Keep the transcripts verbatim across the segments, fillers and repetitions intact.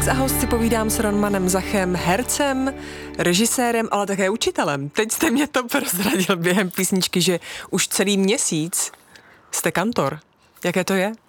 a host si povídám s Romanem Zachem, hercem, režisérem, ale také učitelem. Teď jste mě to prozradil během písničky, že už celý měsíc jste kantor. Jaké to je?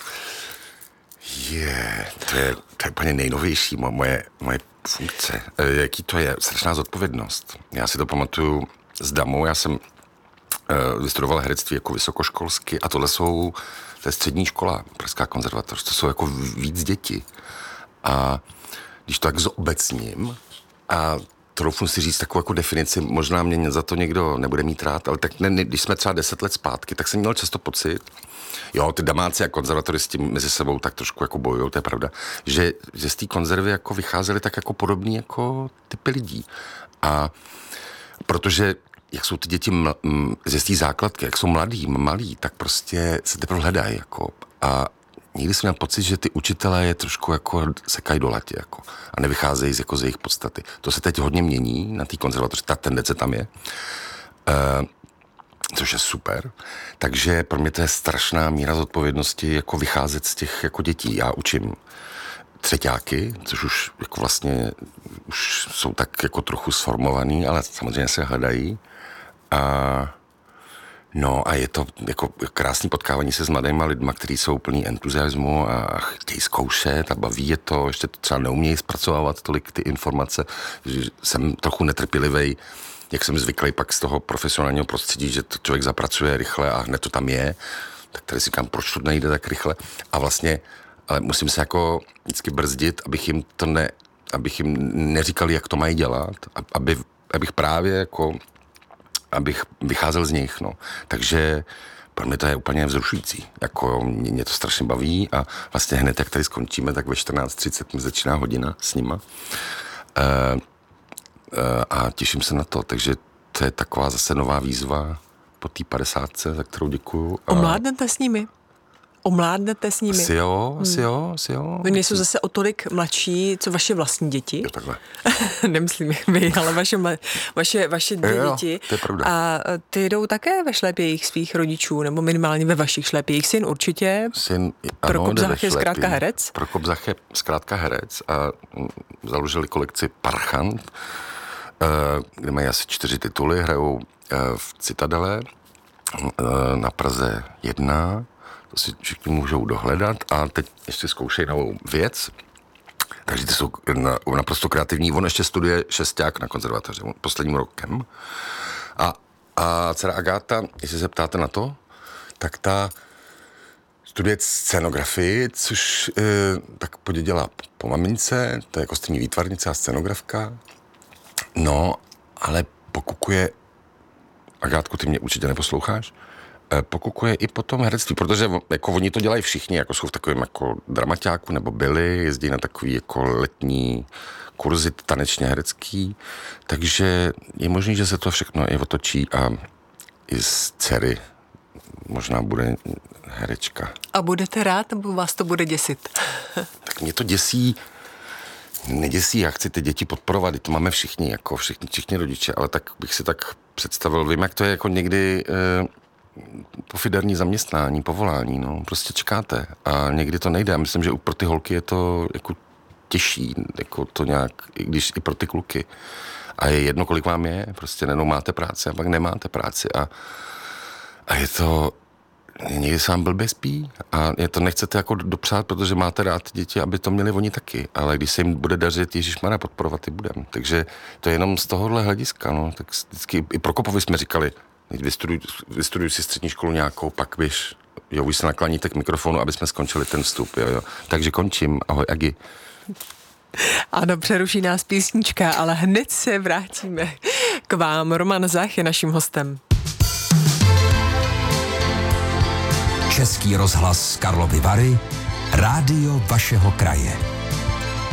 Je, to je, to je úplně nejnovější moje, moje funkce. E, jaký to je? Strašná zodpovědnost. Já si to pamatuju s damou, já jsem e, vystudoval herectví jako vysokoškolsky a tohle jsou, to je střední škola, Pražská konzervatoř, to jsou jako víc děti. A když to tak zobecním a troufnu si říct takovou jako definici, možná mě za to někdo nebude mít rád, ale tak ne, ne, když jsme třeba deset let zpátky, tak jsem měl často pocit, jo, ty damáci a konzervatoristi mezi sebou tak trošku jako bojujou, to je pravda, že, že z té konzervy jako vycházely tak jako podobný jako typy lidí. A protože jak jsou ty děti ml, m, ze té základky, jak jsou mladí, malí, tak prostě se teprve hledají jako a někdy jsem měl pocit, že ty učitelé je trošku jako sekají do latě jako a nevycházejí z, jako z jejich podstaty. To se teď hodně mění na té konzervatoři, ta tendence tam je, uh, což je super. Takže pro mě to je strašná míra zodpovědnosti jako vycházet z těch jako dětí. Já učím třeťáky, což už jako vlastně už jsou tak jako trochu sformovaný, ale samozřejmě se hledají. A no a je to jako krásný potkávání se s mladýma lidma, kteří jsou plný entuziasmu a chtějí zkoušet a baví je to, ještě to třeba neumějí zpracovávat tolik ty informace, že jsem trochu netrpělivej, jak jsem zvyklý pak z toho profesionálního prostředí, že to člověk zapracuje rychle a hned to tam je, tak tady si říkám, proč to nejde tak rychle a vlastně, ale musím se jako vždycky brzdit, abych jim to ne, abych jim neříkal, jak to mají dělat, aby, abych právě jako abych vycházel z nich, no. Takže pro mě to je úplně vzrušující. Jako mě, mě to strašně baví a vlastně hned, jak tady skončíme, tak ve čtrnáct třicet mi začíná hodina s nima. Uh, uh, a těším se na to, takže to je taková zase nová výzva po té padesátce, za kterou děkuju. A... Omládnete s nimi? Omládnete s nimi? Asi jo, asi jo, asi jo. Oni jsou zase o tolik mladší, co vaše vlastní děti. Jo, takhle. Nemyslím vy, ale vaše, vaše, vaše dvě jo, děti. To je pravda. A ty jdou také ve šlépějích svých rodičů, nebo minimálně ve vašich šlépějích. Syn určitě. Syn, ano, Prokop Zach je zkrátka herec. Prokop Zach je zkrátka herec a založili kolekci Parchant, kde mají asi čtyři tituly, hrajou v Citadele, na Praze jedna, to si všichni můžou dohledat a teď ještě zkoušejí novou věc, takže ty jsou naprosto kreativní. On ještě studuje šesták na konzervatoři posledním rokem a, a dcera Agáta, jestli se ptáte na to, tak ta studuje scenografii, což e, tak poděděla po mamince, to je kostýmní výtvarnice a scenografka, no, ale pokukuje, Agátku, ty mě určitě neposloucháš, pokukuje i po tom herectví, protože jako oni to dělají všichni, jako jsou v takovém jako dramaťáku, nebo byli, jezdí na takový jako letní kurzy tanečně herecký, takže je možný, že se to všechno i otočí a i z dcery možná bude herečka. A budete rád, nebo vás to bude děsit? Tak mě to děsí, neděsí, já chci ty děti podporovat, to máme všichni, jako všichni, všichni rodiče, ale tak bych si tak představil, vím, jak to je jako někdy eh, pofiderní zaměstnání, povolání, no, prostě čekáte a někdy to nejde. Já myslím, že pro ty holky je to jako těžší, jako to nějak, i když i pro ty kluky. A je jedno, kolik vám je, prostě nenou máte práci a pak nemáte práci a, a je to, někdy se vám blbě spí a je to nechcete jako dopřát, protože máte rád děti, aby to měli oni taky, ale když se jim bude dařit, ježišmarja, podporovat i budem. Takže to je jenom z tohohle hlediska, no, tak vždycky i Prokopovi jsme říkali, Vystuduj, vystuduj si střední školu nějakou, pak víš, jo, už se nakláníte k mikrofonu, aby jsme skončili ten vstup, jo, jo. Takže končím, ahoj, Agi. Ano, přeruší nás písnička, ale hned se vrátíme k vám. Roman Zach je naším hostem. Český rozhlas Karlovy Vary, rádio vašeho kraje.